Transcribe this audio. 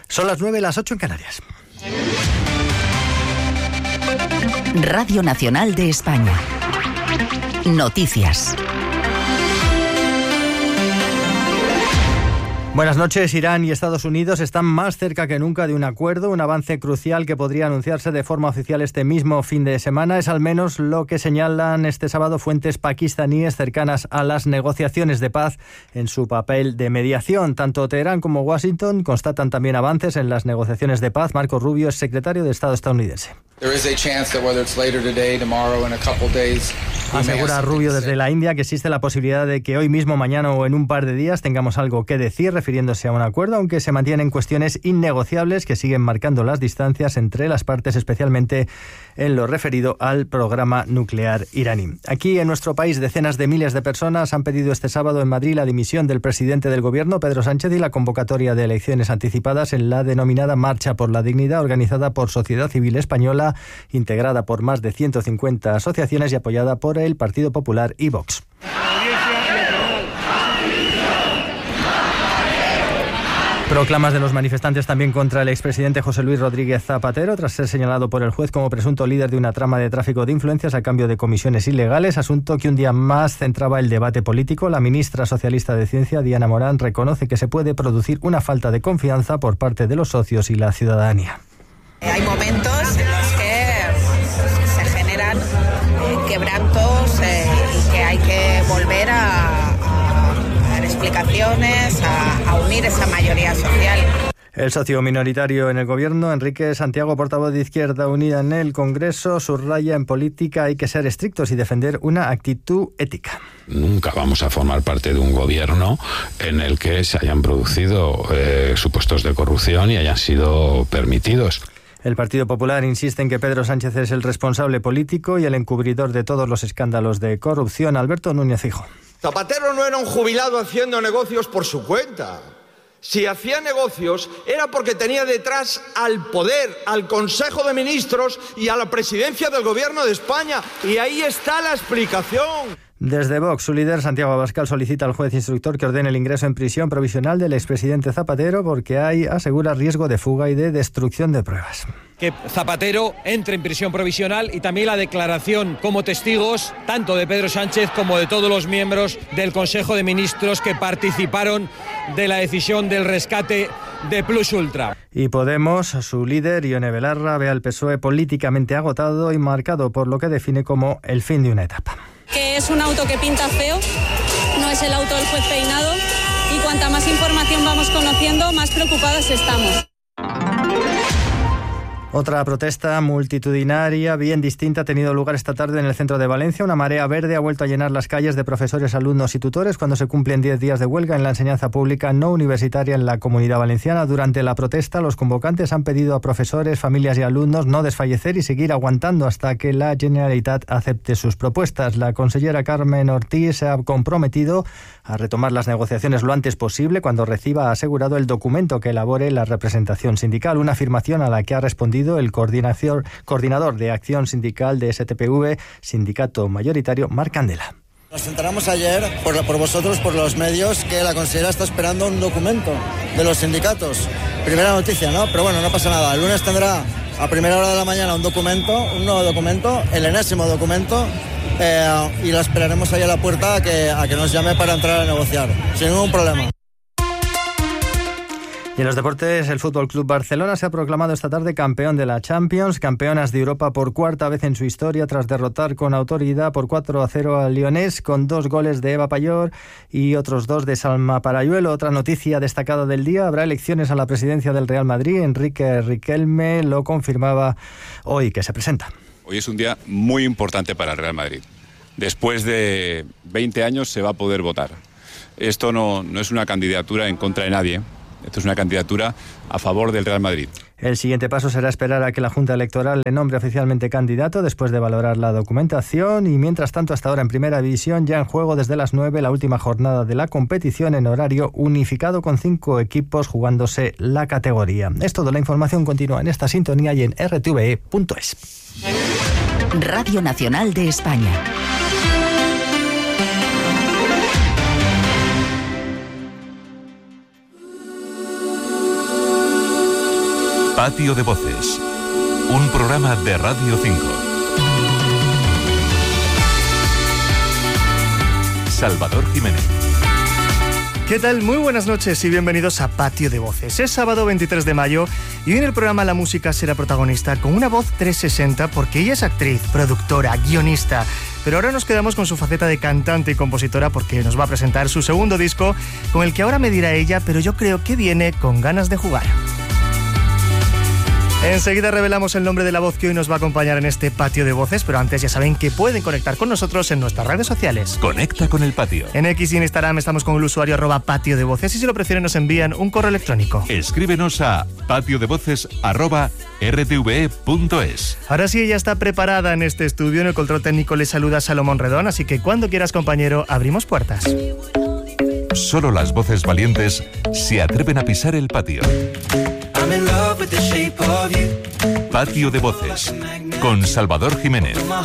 Son las 9, las 8 en Canarias. Radio Nacional de España. Noticias. Buenas noches. Irán y Estados Unidos están más cerca que nunca de un acuerdo, un avance crucial que podría anunciarse de forma oficial este mismo fin de semana. Es al menos lo que señalan este sábado fuentes pakistaníes cercanas a las negociaciones de paz en su papel de mediación. Tanto Teherán como Washington constatan también avances en las negociaciones de paz. Marco Rubio es secretario de Estado estadounidense. Asegura Rubio desde la India que existe la posibilidad de que hoy mismo, mañana o en un par de días tengamos algo que decir refiriéndose a un acuerdo, aunque se mantienen cuestiones innegociables que siguen marcando las distancias entre las partes, especialmente en lo referido al programa nuclear iraní. Aquí en nuestro país, decenas de miles de personas han pedido este sábado en Madrid la dimisión del presidente del Gobierno, Pedro Sánchez, y la convocatoria de elecciones anticipadas en la denominada Marcha por la Dignidad, organizada por Sociedad Civil Española, integrada por más de 150 asociaciones y apoyada por el Partido Popular y Vox. Proclamas de los manifestantes también contra el expresidente José Luis Rodríguez Zapatero, tras ser señalado por el juez como presunto líder de una trama de tráfico de influencias a cambio de comisiones ilegales, asunto que un día más centraba el debate político. La ministra socialista de Ciencia, Diana Morán, reconoce que se puede producir una falta de confianza por parte de los socios y la ciudadanía. Hay momentos en los que se generan quebrantos y que hay que volver a dar explicaciones, a unir esa mayoría social. El socio minoritario en el Gobierno, Enrique Santiago, portavoz de Izquierda Unida en el Congreso, subraya: en política hay que ser estrictos y defender una actitud ética. Nunca vamos a formar parte de un gobierno en el que se hayan producido supuestos de corrupción y hayan sido permitidos. El Partido Popular insiste en que Pedro Sánchez es el responsable político y el encubridor de todos los escándalos de corrupción. Alberto Núñez Feijóo. Zapatero no era un jubilado haciendo negocios por su cuenta. Si hacía negocios era porque tenía detrás al poder, al Consejo de Ministros y a la presidencia del Gobierno de España. Y ahí está la explicación. Desde Vox, su líder, Santiago Abascal, solicita al juez instructor que ordene el ingreso en prisión provisional del expresidente Zapatero porque hay, asegura, riesgo de fuga y de destrucción de pruebas. Que Zapatero entre en prisión provisional y también la declaración como testigos tanto de Pedro Sánchez como de todos los miembros del Consejo de Ministros que participaron de la decisión del rescate de Plus Ultra. Y Podemos, su líder, Ione Belarra, ve al PSOE políticamente agotado y marcado por lo que define como el fin de una etapa. Que es un auto que pinta feo, no es el auto del juez Peinado, y cuanta más información vamos conociendo, más preocupados estamos. Otra protesta multitudinaria, bien distinta, ha tenido lugar esta tarde en el centro de Valencia. Una marea verde ha vuelto a llenar las calles de profesores, alumnos y tutores cuando se cumplen 10 días de huelga en la enseñanza pública no universitaria en la Comunidad Valenciana. Durante la protesta, los convocantes han pedido a profesores, familias y alumnos no desfallecer y seguir aguantando hasta que la Generalitat acepte sus propuestas. La consellera Carmen Ortiz se ha comprometido a retomar las negociaciones lo antes posible cuando reciba, ha asegurado, el documento que elabore la representación sindical, una afirmación a la que ha respondido el coordinador de acción sindical de STPV, sindicato mayoritario, Marc Candela. Nos enteramos ayer, por vosotros, por los medios, que la consejera está esperando un documento de los sindicatos. Primera noticia, ¿no? Pero bueno, no pasa nada. El lunes tendrá a primera hora de la mañana un nuevo documento, el enésimo documento, y la esperaremos ahí a la puerta a que nos llame para entrar a negociar, sin ningún problema. Y en los deportes, el Fútbol Club Barcelona se ha proclamado esta tarde campeón de la Champions, campeonas de Europa por cuarta vez en su historia tras derrotar con autoridad por 4-0 al Lyonés con 2 goles de Eva Payor y otros 2 de Salma Parayuelo. Otra noticia destacada del día: habrá elecciones a la presidencia del Real Madrid. Enrique Riquelme lo confirmaba hoy que se presenta. Hoy es un día muy importante para el Real Madrid. Después de 20 años se va a poder votar. Esto no es una candidatura en contra de nadie. Esto es una candidatura a favor del Real Madrid. El siguiente paso será esperar a que la Junta Electoral le nombre oficialmente candidato después de valorar la documentación y, mientras tanto, hasta ahora en Primera División, ya en juego desde las 9 la última jornada de la competición en horario unificado con 5 equipos jugándose la categoría. Es todo. La información continúa en esta sintonía y en rtve.es. Radio Nacional de España. Patio de Voces, un programa de Radio 5. Salvador Jiménez. ¿Qué tal? Muy buenas noches y bienvenidos a Patio de Voces. Es sábado 23 de mayo y hoy en el programa la música será protagonista con una voz 360 porque ella es actriz, productora, guionista. Pero ahora nos quedamos con su faceta de cantante y compositora porque nos va a presentar su segundo disco con el que ahora me dirá ella, pero yo creo que viene con ganas de jugar. Enseguida revelamos el nombre de la voz que hoy nos va a acompañar en este Patio de Voces, pero antes ya saben que pueden conectar con nosotros en nuestras redes sociales. Conecta con el patio. En X y en Instagram estamos con el usuario @patio de voces y si lo prefieren nos envían un correo electrónico. Escríbenos a patiodevoces@rtve.es. Ahora sí, ella está preparada en este estudio. En el control técnico le saluda Salomón Redón, así que cuando quieras, compañero, abrimos puertas. Solo las voces valientes se atreven a pisar el patio. Patio de Voces, con Salvador Jiménez.